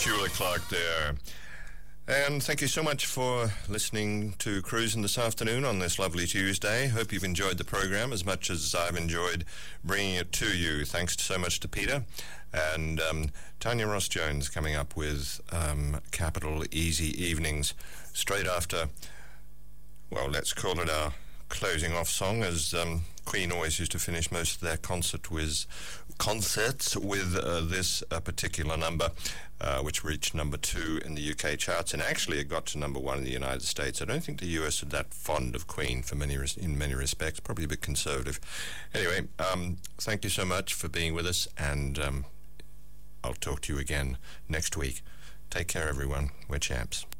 Petula Clark there. And thank you so much for listening to Cruising this afternoon on this lovely Tuesday. Hope you've enjoyed the program as much as I've enjoyed bringing it to you. Thanks so much to Peter. And Tanya Ross-Jones coming up with Capital Easy Evenings straight after, well, let's call it our closing off song, as Queen always used to finish most of their concerts with this particular number, which reached number 2 in the UK charts, and actually it got to number 1 in the United States. I don't think the US are that fond of Queen in many respects, probably a bit conservative. Anyway, thank you so much for being with us, and I'll talk to you again next week. Take care, everyone. We're champs.